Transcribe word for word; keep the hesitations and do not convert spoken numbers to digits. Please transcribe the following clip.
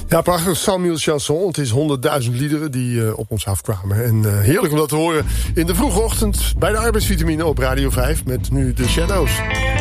Ja, prachtig. Samuel Chanson. Het is honderdduizend liederen die uh, op ons afkwamen. En uh, heerlijk om dat te horen in de vroege ochtend bij de arbeidsvitamine op Radio vijf met nu The Shadows.